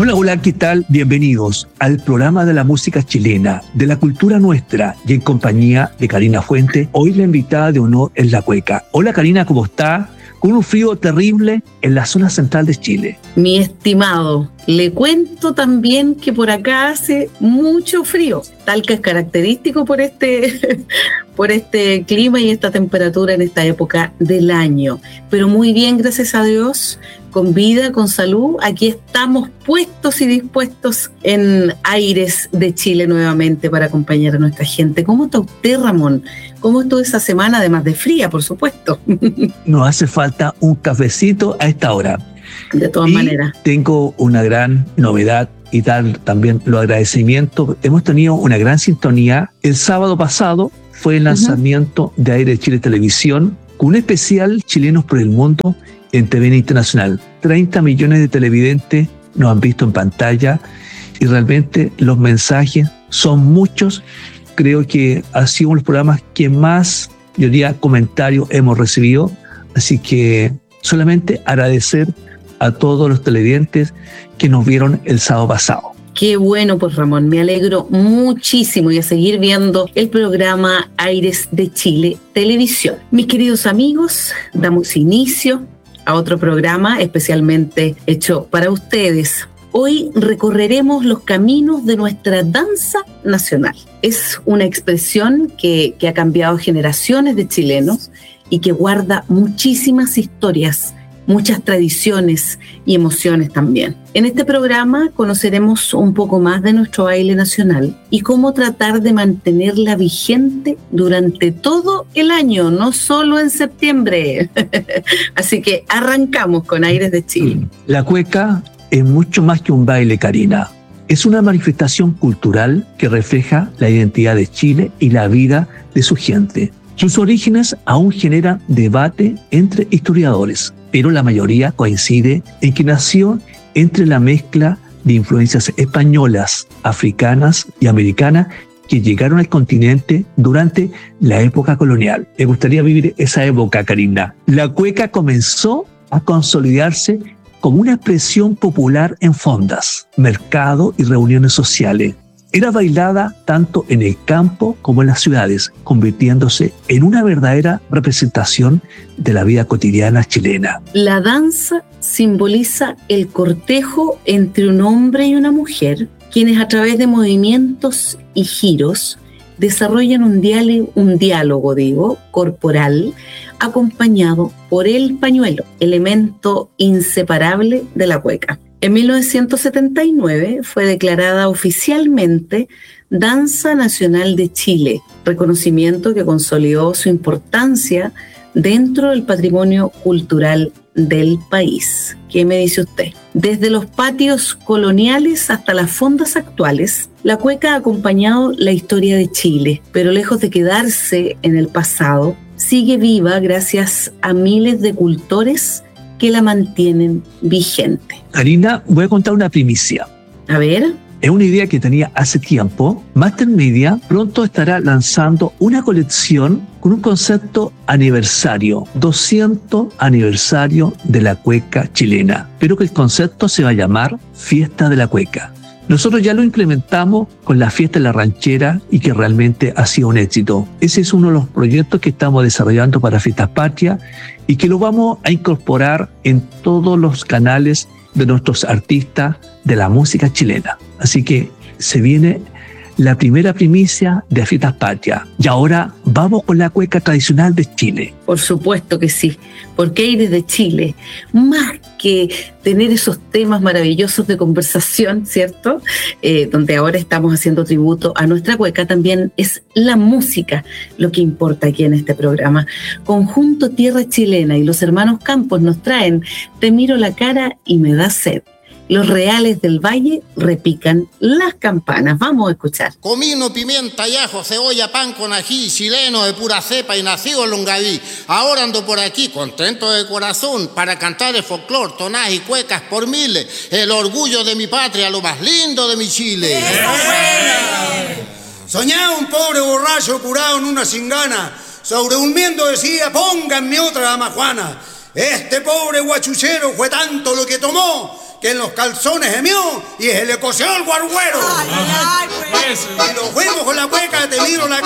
Hola, hola, ¿qué tal? Bienvenidos al programa de la música chilena, de la cultura nuestra, y en compañía de Karina Fuente. Hoy la invitada de honor es la Cueca. Hola Karina, ¿cómo está? Con un frío terrible en la zona central de Chile. Mi estimado, le cuento también que por acá hace mucho frío. Talca es característico por este clima y esta temperatura en esta época del año. Pero muy bien, gracias a Dios, con vida, con salud. Aquí estamos puestos y dispuestos en Aires de Chile nuevamente para acompañar a nuestra gente. ¿Cómo está usted, Ramón? ¿Cómo estuvo esa semana, además de fría, por supuesto? Nos hace falta un cafecito a esta hora. De todas maneras. Tengo una gran novedad y tal también los agradecimientos. Hemos tenido una gran sintonía. El sábado pasado fue el lanzamiento de Aires de Chile Televisión con un especial Chilenos por el Mundo en TVN Internacional. 30 millones de televidentes nos han visto en pantalla y realmente los mensajes son muchos. Creo que ha sido uno de los programas que más, yo diría, comentarios hemos recibido. Así que solamente agradecer a todos los televidentes que nos vieron el sábado pasado. Qué bueno, pues Ramón, me alegro muchísimo y a seguir viendo el programa Aires de Chile Televisión. Mis queridos amigos, damos inicio a otro programa especialmente hecho para ustedes. Hoy recorreremos los caminos de nuestra danza nacional. Es una expresión que ha cambiado generaciones de chilenos y que guarda muchísimas historias, muchas tradiciones y emociones también. En este programa conoceremos un poco más de nuestro baile nacional y cómo tratar de mantenerla vigente durante todo el año, no solo en septiembre. Así que arrancamos con Aires de Chile. La cueca es mucho más que un baile, Karina. Es una manifestación cultural que refleja la identidad de Chile y la vida de su gente. Sus orígenes aún generan debate entre historiadores, pero la mayoría coincide en que nació entre la mezcla de influencias españolas, africanas y americanas que llegaron al continente durante la época colonial. Me gustaría vivir esa época, Karina. La cueca comenzó a consolidarse como una expresión popular en fondas, mercado y reuniones sociales. Era bailada tanto en el campo como en las ciudades, convirtiéndose en una verdadera representación de la vida cotidiana chilena. La danza simboliza el cortejo entre un hombre y una mujer, quienes a través de movimientos y giros desarrollan un diálogo corporal acompañado por el pañuelo, elemento inseparable de la cueca. En 1979 fue declarada oficialmente Danza Nacional de Chile, reconocimiento que consolidó su importancia dentro del patrimonio cultural del país. ¿Qué me dice usted? Desde los patios coloniales hasta las fondas actuales, la cueca ha acompañado la historia de Chile, pero lejos de quedarse en el pasado, sigue viva gracias a miles de cultores que la mantienen vigente. Karina, voy a contar una primicia. A ver. Es una idea que tenía hace tiempo. Master Media pronto estará lanzando una colección con un concepto aniversario, 200 aniversario de la cueca chilena, pero que el concepto se va a llamar Fiesta de la Cueca. Nosotros ya lo implementamos con la Fiesta de la Ranchera y que realmente ha sido un éxito. Ese es uno de los proyectos que estamos desarrollando para Fiestas Patrias y que lo vamos a incorporar en todos los canales de nuestros artistas de la música chilena. Así que se viene la primera primicia de Fiestas Patrias. Y ahora vamos con la cueca tradicional de Chile. Por supuesto que sí, porque Aires de Chile, más que tener esos temas maravillosos de conversación, ¿cierto? Donde ahora estamos haciendo tributo a nuestra cueca, también es la música lo que importa aquí en este programa. Conjunto Tierra Chilena y los hermanos Campos nos traen Te miro la cara y me da sed. Los Reales del Valle repican las campanas. Vamos a escuchar. Comino, pimienta y ajo, cebolla, pan con ají, chileno de pura cepa y nacido en Longaví. Ahora ando por aquí, contento de corazón, para cantar el folclor, tonás y cuecas por miles. El orgullo de mi patria, lo más lindo de mi Chile. Soñaba un pobre borracho curado en una cingana. Sobre un miendo decía, pónganme otra dama Juana. Este pobre guachuchero fue tanto lo que tomó que en los calzones gemió y se le coció el guarguero. Ay, pues. Y nos fuimos con la cueca, te miro la